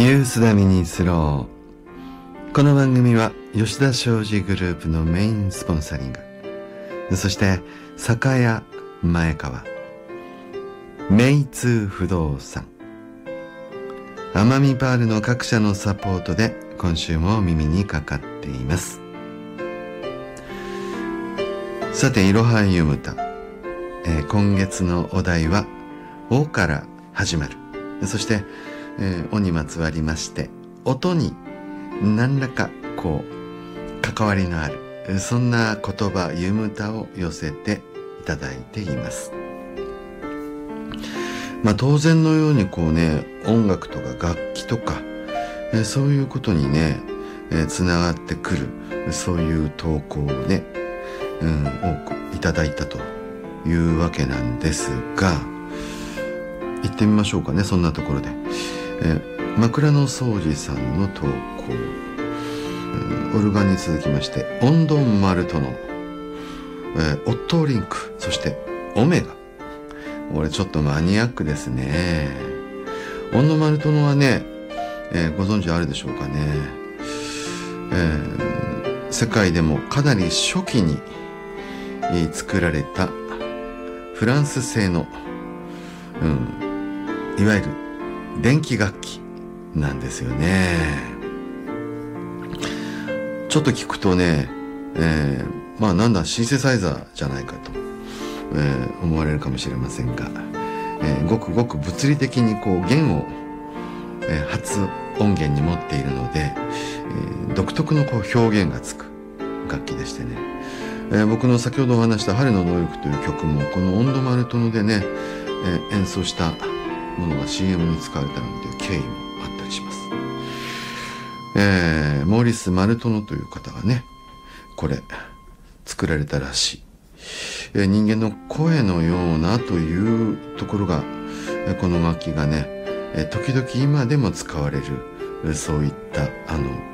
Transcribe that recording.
ユースダミニスロー。この番組は吉田商事グループのメインスポンサリング、そして酒屋前川、メイツー不動産、アマミパールの各社のサポートで今週もお耳にかかっています。さて、いろはゆむた、今月のお題はおから始まる。そしておにまつわりまして、音に何らか関わりのある、そんな言葉ゆむたを寄せていただいています。当然のように音楽とか楽器とか、そういうことにね、つながってくる、そういう投稿をね、多くいただいたというわけなんですが、行ってみましょうかね。そんなところで、枕草子さんの投稿、オルガンに続きましてオンドンマルトの、オットーリンク、そしてオメガ。これちょっとマニアックですね。オンドンマルトのはね、ご存知あるでしょうかね。世界でもかなり初期に、作られたフランス製の、いわゆる電気楽器なんですよね。ちょっと聞くとね、なんだシンセサイザーじゃないかと、思われるかもしれませんが、ごくごく物理的に弦を、発音源に持っているので、独特の表現がつく楽器でしてね、僕の先ほどお話した春の能力という曲もこのオンドマルトノでね、演奏したものが CM に使われたのという経緯もあったりします。モーリス・マルトノという方がね、これ作られたらしい。人間の声のようなというところが、この楽器がね、時々今でも使われる、そういった